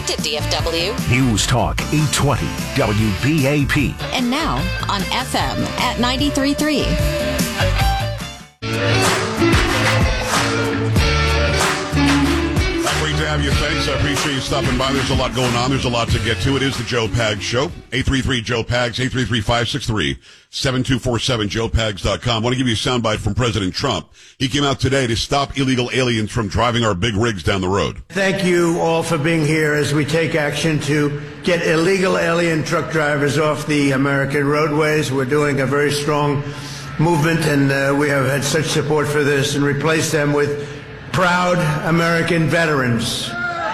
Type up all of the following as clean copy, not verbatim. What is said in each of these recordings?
connected, DFW. News Talk 820 WBAP. And now on FM at 93.3. Great to have you. Thanks. I appreciate you stopping by. There's a lot going on. There's a lot to get to. It is the Joe Pags Show. 833-JOE-PAGS, 833-563-7247, joepags.com. I want to give you a soundbite from President Trump. He came out today to stop illegal aliens from driving our big rigs down the road. Thank you all for being here as we take action to get illegal alien truck drivers off the American roadways. We're doing a very strong movement, and we have had such support for this, and replace them with proud American veterans.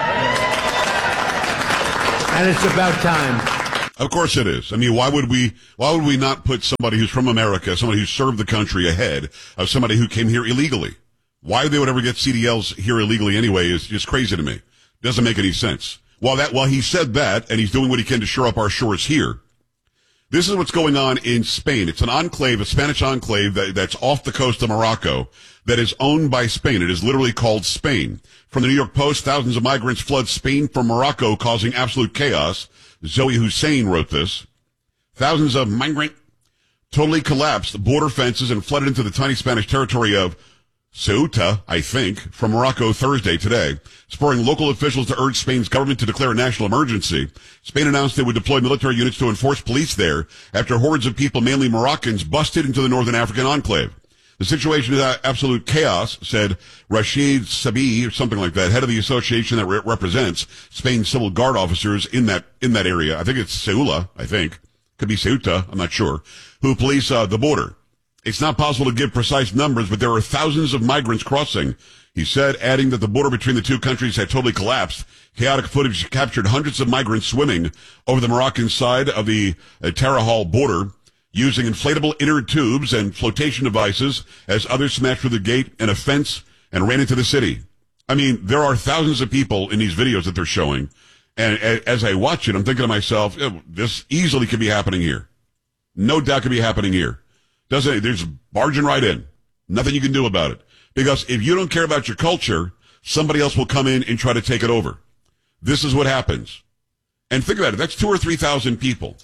And it's about time. Of course it is. I mean, why would we not put somebody who's from America, somebody who served the country ahead of somebody who came here illegally? Why they would ever get CDLs here illegally anyway is just crazy to me. Doesn't make any sense. While he said that, and he's doing what he can to shore up our shores here, this is what's going on in Spain. It's an enclave, a Spanish enclave that's off the coast of Morocco that is owned by Spain. It is literally called Spain. From the New York Post, thousands of migrants flood Spain from Morocco, causing absolute chaos. Zoe Hussein wrote this. Thousands of migrants totally collapsed border fences and flooded into the tiny Spanish territory of Ceuta, I think, from Morocco Thursday today, spurring local officials to urge Spain's government to declare a national emergency. Spain announced they would deploy military units to enforce police there after hordes of people, mainly Moroccans, busted into the northern African enclave. The situation is absolute chaos, said Rashid Sabi, or something like that, head of the association that represents Spain's civil guard officers in that area. I think it's Ceuta, I think. Could be Ceuta, I'm not sure, who police the border. It's not possible to give precise numbers, but there are thousands of migrants crossing, he said, adding that the border between the two countries had totally collapsed. Chaotic footage captured hundreds of migrants swimming over the Moroccan side of the Tarahal border using inflatable inner tubes and flotation devices as others smashed through the gate and a fence and ran into the city. I mean, there are thousands of people in these videos that they're showing, and as I watch it, I'm thinking to myself, this easily could be happening here. No doubt could be happening here. There's barging right in. Nothing you can do about it. Because if you don't care about your culture, somebody else will come in and try to take it over. This is what happens. And think about it. That's 2,000 or 3,000 people.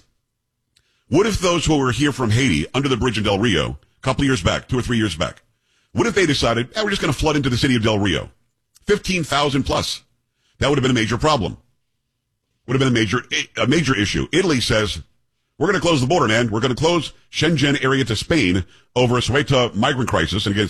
What if those who were here from Haiti under the bridge in Del Rio a couple of years back, 2 or 3 years back, what if they decided, we're just going to flood into the city of Del Rio? 15,000 plus. That would have been a major problem. Would have been a major issue. Italy says, we're going to close the border, man. We're going to close Shenzhen area to Spain over a Ceuta migrant crisis, and again,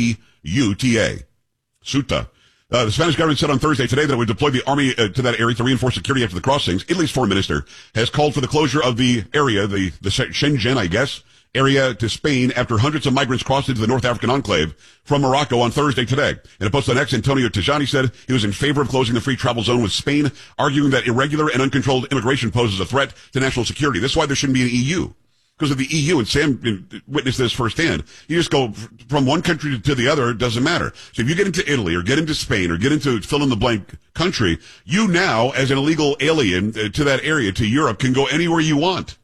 C-E-U-T-A. Ceuta. The Spanish government said on Thursday today that it would deploy the army to that area to reinforce security after the crossings. Italy's foreign minister has called for the closure of the area, the Shenzhen, I guess, area to Spain after hundreds of migrants crossed into the North African enclave from Morocco on Thursday today. In a post on X, Antonio Tajani said he was in favor of closing the free travel zone with Spain, arguing that irregular and uncontrolled immigration poses a threat to national security. This is why there shouldn't be an EU. Because of the EU, and Sam witnessed this firsthand, you just go from one country to the other, it doesn't matter. So if you get into Italy or get into Spain or get into fill-in-the-blank country, you now, as an illegal alien to that area, to Europe, can go anywhere you want.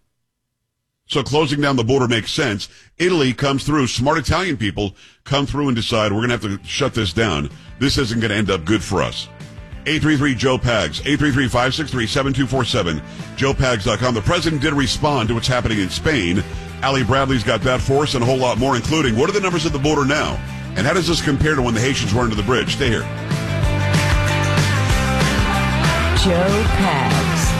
So closing down the border makes sense. Italy comes through. Smart Italian people come through and decide we're going to have to shut this down. This isn't going to end up good for us. 833-JOE-PAGS, 833-563-7247, joepags.com. The president did respond to what's happening in Spain. Ali Bradley's got that for us and a whole lot more, including what are the numbers at the border now? And how does this compare to when the Haitians were under the bridge? Stay here. Joe Pags.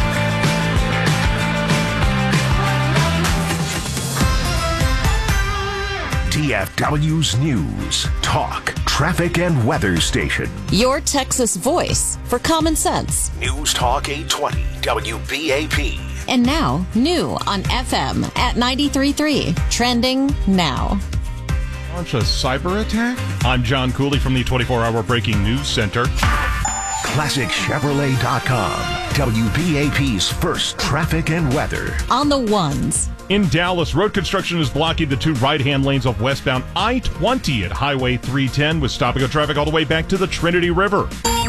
DFW's News, Talk, Traffic, and Weather Station. Your Texas voice for common sense. News Talk 820 WBAP. And now, new on FM at 93.3. Trending now. Launch a cyber attack? I'm John Cooley from the 24-hour Breaking News Center. ClassicChevrolet.com. WBAP's first traffic and weather. On the ones. In Dallas, road construction is blocking the two right-hand lanes of westbound I-20 at Highway 310 with stop-and-go traffic all the way back to the Trinity River.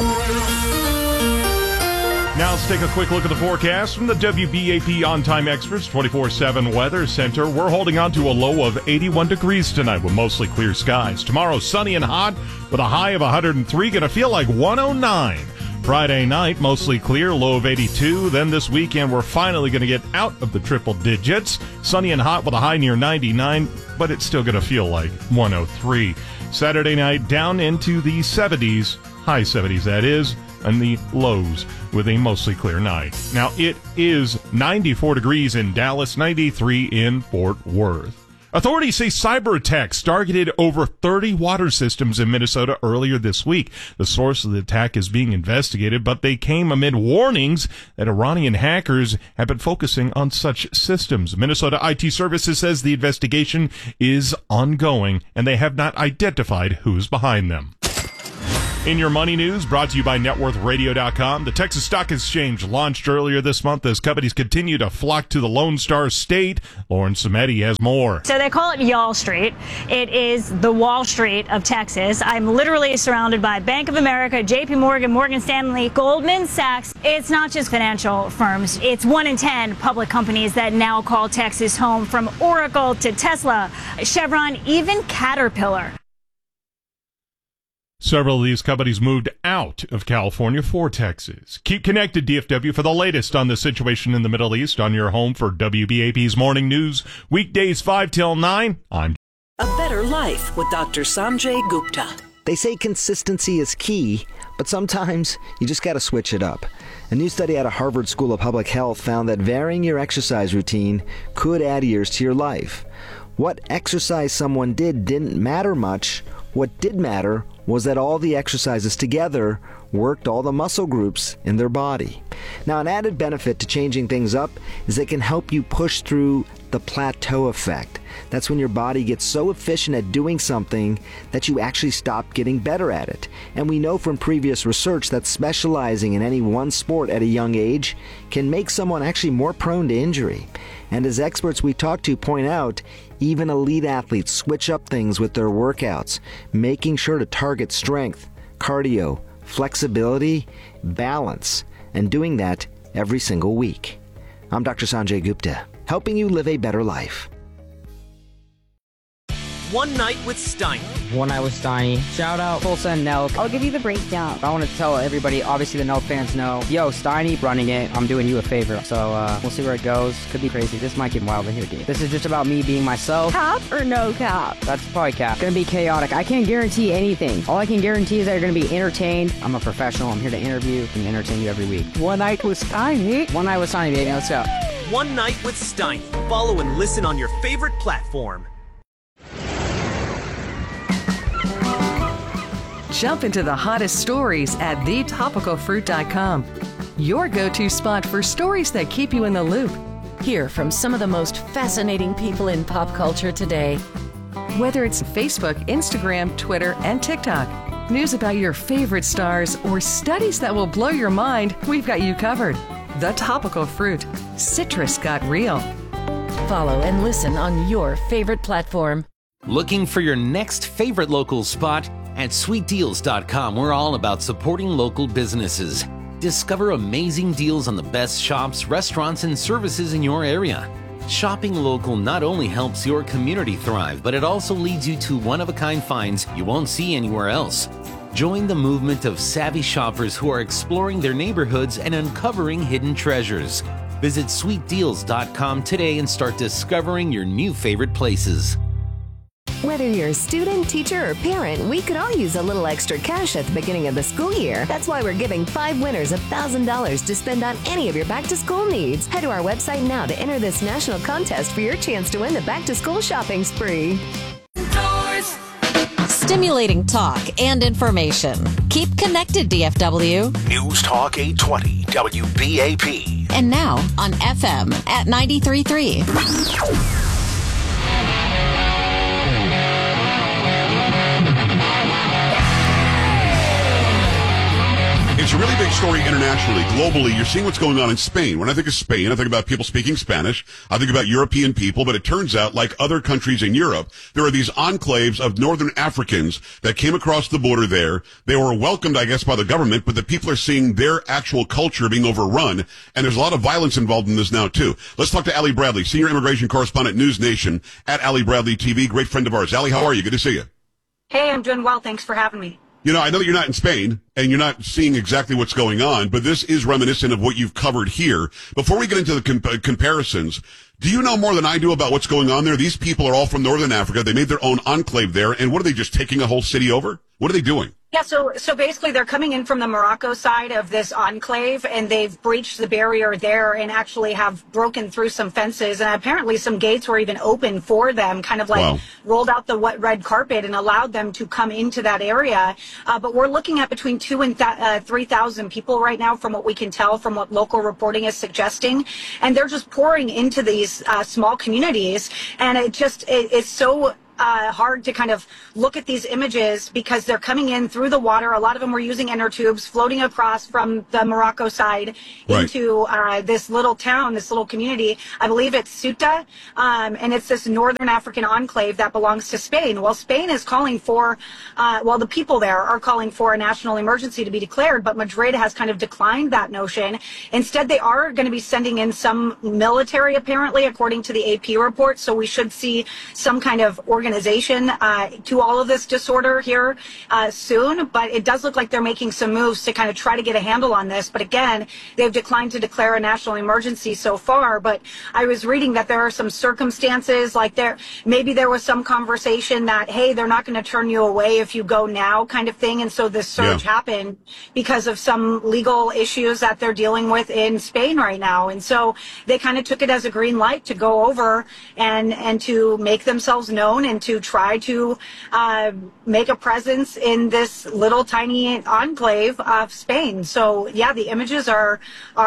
Now let's take a quick look at the forecast from the WBAP On-Time Experts 24/7 Weather Center. We're holding on to a low of 81 degrees tonight with mostly clear skies. Tomorrow, sunny and hot with a high of 103. Going to feel like 109. Friday night, mostly clear, low of 82. Then this weekend, we're finally going to get out of the triple digits. Sunny and hot with a high near 99, but it's still going to feel like 103. Saturday night, down into the 70s, high 70s that is, and the lows with a mostly clear night. Now, it is 94 degrees in Dallas, 93 in Fort Worth. Authorities say cyber attacks targeted over 30 water systems in Minnesota earlier this week. The source of the attack is being investigated, but they came amid warnings that Iranian hackers have been focusing on such systems. Minnesota IT Services says the investigation is ongoing, and they have not identified who's behind them. In your money news, brought to you by NetWorthRadio.com, the Texas Stock Exchange launched earlier this month as companies continue to flock to the Lone Star State. Lauren Samedi has more. So they call it Y'all Street. It is the Wall Street of Texas. I'm literally surrounded by Bank of America, JP Morgan, Morgan Stanley, Goldman Sachs. It's not just financial firms. It's 1 in 10 public companies that now call Texas home, from Oracle to Tesla, Chevron, even Caterpillar. Several of these companies moved out of California for Texas. Keep connected, DFW, for the latest on the situation in the Middle East on your home for WBAP's Morning News. Weekdays 5 till 9. I'm A Better Life with Dr. Sanjay Gupta. They say consistency is key, but sometimes you just got to switch it up. A new study out of Harvard School of Public Health found that varying your exercise routine could add years to your life. What exercise someone did didn't matter much. What did matter was that all the exercises together worked all the muscle groups in their body. Now, an added benefit to changing things up is they can help you push through the plateau effect. That's when your body gets so efficient at doing something that you actually stop getting better at it. And we know from previous research that specializing in any one sport at a young age can make someone actually more prone to injury. And as experts we talk to point out, even elite athletes switch up things with their workouts, making sure to target strength, cardio, flexibility, balance, and doing that every single week. I'm Dr. Sanjay Gupta, helping you live a better life. One Night with Steiny. One Night with Steiny. Shout out Tulsa and Nelk. I'll give you the breakdown. I want to tell everybody, obviously the Nelk fans know, yo, Steiny running it, I'm doing you a favor. So we'll see where it goes. Could be crazy. This might get wild in here, dude. This is just about me being myself. Cap or no cap? That's probably cap. Gonna be chaotic. I can't guarantee anything. All I can guarantee is that you're gonna be entertained. I'm a professional. I'm here to interview and entertain you every week. One Night with Steiny. One Night with Steiny, baby. Let's go. One Night with Steiny. Follow and listen on your favorite platform. Jump into the hottest stories at thetopicalfruit.com. Your go-to spot for stories that keep you in the loop. Hear from some of the most fascinating people in pop culture today. Whether it's Facebook, Instagram, Twitter, and TikTok, news about your favorite stars, or studies that will blow your mind, we've got you covered. The Topical Fruit. Citrus got real. Follow and listen on your favorite platform. Looking for your next favorite local spot? At sweetdeals.com, we're all about supporting local businesses. Discover amazing deals on the best shops, restaurants, and services in your area. Shopping local not only helps your community thrive, but it also leads you to one-of-a-kind finds you won't see anywhere else. Join the movement of savvy shoppers who are exploring their neighborhoods and uncovering hidden treasures. Visit sweetdeals.com today and start discovering your new favorite places. Whether you're a student, teacher, or parent, we could all use a little extra cash at the beginning of the school year. That's why we're giving 5 winners $1,000 to spend on any of your back-to-school needs. Head to our website now to enter this national contest for your chance to win the back-to-school shopping spree. Stimulating talk and information. Keep connected, DFW. News Talk 820 WBAP. And now on FM at 93.3. It's a really big story internationally, globally. You're seeing what's going on in Spain. When I think of Spain, I think about people speaking Spanish. I think about European people, but it turns out, like other countries in Europe, there are these enclaves of northern Africans that came across the border there. They were welcomed, I guess, by the government, but the people are seeing their actual culture being overrun, and there's a lot of violence involved in this now, too. Let's talk to Allie Bradley, senior immigration correspondent, News Nation, at Allie Bradley TV, great friend of ours. Allie, how are you? Good to see you. Hey, I'm doing well. Thanks for having me. You know, I know that you're not in Spain and you're not seeing exactly what's going on, but this is reminiscent of what you've covered here. Before we get into the comparisons, do you know more than I do about what's going on there? These people are all from Northern Africa. They made their own enclave there. And what are they, just taking a whole city over? What are they doing? Yeah, so basically they're coming in from the Morocco side of this enclave, and they've breached the barrier there and actually have broken through some fences, and apparently some gates were even open for them, kind of like rolled out the wet red carpet and allowed them to come into that area. But we're looking at between 2,000 and 3,000 people right now, from what we can tell, from what local reporting is suggesting, and they're just pouring into these small communities, and it's so hard to kind of look at these images because they're coming in through the water. A lot of them were using inner tubes, floating across from the Morocco side into this little town, this little community. I believe it's Ceuta, and it's this northern African enclave that belongs to Spain. Well, Spain is calling for, the people there are calling for a national emergency to be declared, but Madrid has kind of declined that notion. Instead, they are going to be sending in some military, apparently, according to the AP report. So we should see some kind of organization to all of this disorder here soon, but it does look like they're making some moves to kind of try to get a handle on this. But again, they've declined to declare a national emergency so far. But I was reading that there are some circumstances, like maybe there was some conversation that, hey, they're not going to turn you away if you go now, kind of thing. And so this surge happened because of some legal issues that they're dealing with in Spain right now. And so they kind of took it as a green light to go over and to make themselves known and to try to make a presence in this little tiny enclave of Spain. So yeah, the images are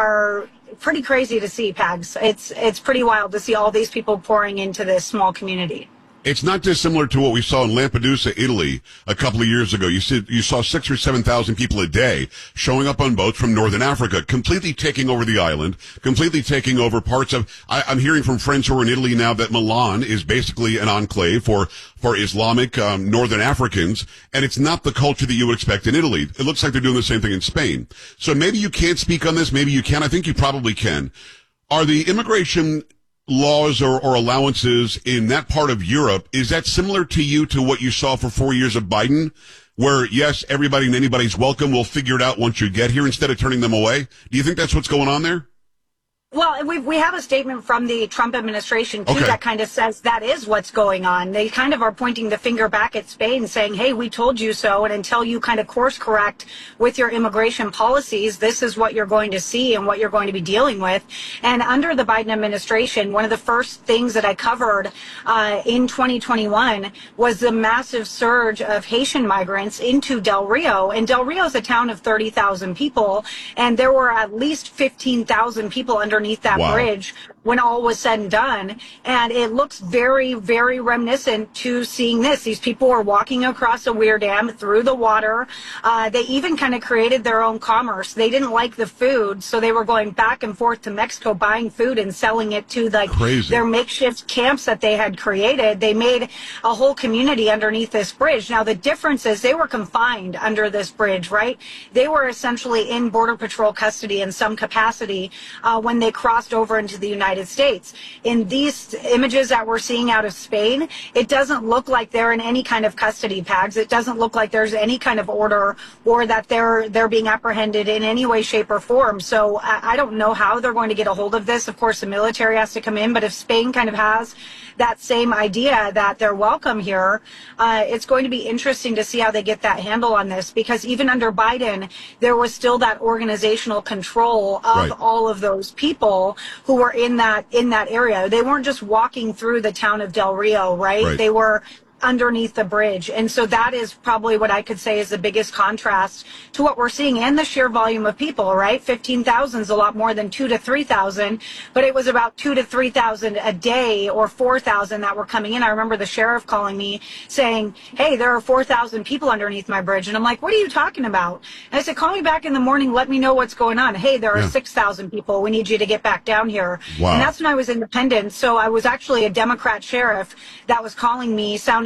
pretty crazy to see, Pags. It's pretty wild to see all these people pouring into this small community. It's not dissimilar to what we saw in Lampedusa, Italy, a couple of years ago. You saw 6,000 or 7,000 people a day showing up on boats from Northern Africa, completely taking over the island, completely taking over parts of. I'm hearing from friends who are in Italy now that Milan is basically an enclave for Islamic Northern Africans, and it's not the culture that you would expect in Italy. It looks like they're doing the same thing in Spain. So maybe you can't speak on this. Maybe you can. I think you probably can. Are the immigration laws or allowances in that part of Europe, is that similar to what you saw for 4 years of Biden, where, yes, everybody and anybody's welcome, we'll figure it out once you get here instead of turning them away? Do you think that's what's going on there? Well, we have a statement from the Trump administration, too, that kind of says that is what's going on. They kind of are pointing the finger back at Spain, saying, hey, we told you so, and until you kind of course correct with your immigration policies, this is what you're going to see and what you're going to be dealing with. And under the Biden administration, one of the first things that I covered in 2021 was the massive surge of Haitian migrants into Del Rio. And Del Rio is a town of 30,000 people, and there were at least 15,000 people underneath that bridge when all was said and done. And it looks very, very reminiscent to seeing this. These people were walking across a weir dam through the water. They even kind of created their own commerce. They didn't like the food, so they were going back and forth to Mexico buying food and selling it to their makeshift camps that they had created. They made a whole community underneath this bridge. Now, the difference is they were confined under this bridge, right? They were essentially in Border Patrol custody in some capacity when they crossed over into the United States. In these images that we're seeing out of Spain, it doesn't look like they're in any kind of custody, Pags. It doesn't look like there's any kind of order or that they're being apprehended in any way, shape, or form. So I don't know how they're going to get a hold of this. Of course, the military has to come in, but if Spain kind of has that same idea that they're welcome here, it's going to be interesting to see how they get that handle on this, because even under Biden, there was still that organizational control of all of those people who were in that area. They weren't just walking through the town of Del Rio, right? They were underneath the bridge. And so that is probably what I could say is the biggest contrast to what we're seeing, and the sheer volume of people, right? 15,000 is a lot more than 2,000 to 3,000, but it was about 2,000 to 3,000 a day, or 4,000 that were coming in. I remember the sheriff calling me saying, hey, there are 4,000 people underneath my bridge. And I'm like, what are you talking about? And I said, call me back in the morning. Let me know what's going on. Hey, there are 6,000 people. We need you to get back down here. Wow. And that's when I was independent. So I was actually a Democrat sheriff that was calling me, sounding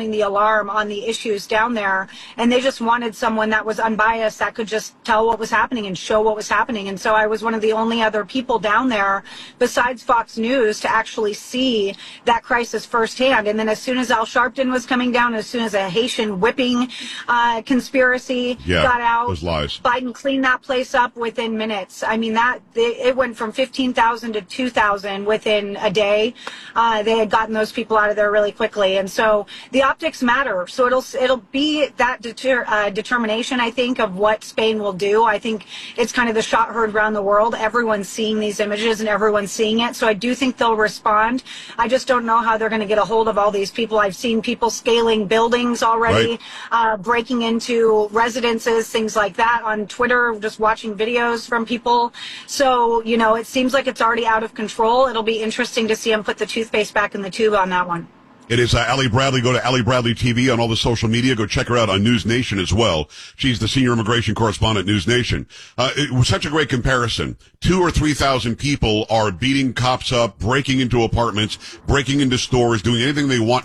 sounding the alarm on the issues down there. And they just wanted someone that was unbiased, that could just tell what was happening and show what was happening. And so I was one of the only other people down there besides Fox News to actually see that crisis firsthand. And then as soon as Al Sharpton was coming down, as soon as a Haitian whipping conspiracy got out, those lies. Biden cleaned that place up within minutes. I mean, it went from 15,000 to 2,000 within a day. They had gotten those people out of there really quickly. And so the optics matter. So it'll be that determination, I think, of what Spain will do. I think it's kind of the shot heard around the world. Everyone's seeing these images and everyone's seeing it. So I do think they'll respond. I just don't know how they're going to get a hold of all these people. I've seen people scaling buildings already, breaking into residences, things like that on Twitter, just watching videos from people. So, it seems like it's already out of control. It'll be interesting to see them put the toothpaste back in the tube on that one. It is Allie Bradley. Go to Allie Bradley TV on all the social media. Go check her out on News Nation as well. She's the senior immigration correspondent at News Nation. It was such a great comparison. 2,000 or 3,000 people are beating cops up, breaking into apartments, breaking into stores, doing anything they want